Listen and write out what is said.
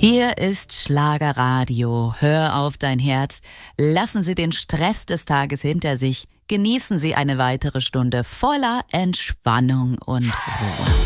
Hier ist Schlagerradio. Hör auf dein Herz. Lassen Sie den Stress des Tages hinter sich. Genießen Sie eine weitere Stunde voller Entspannung und Ruhe.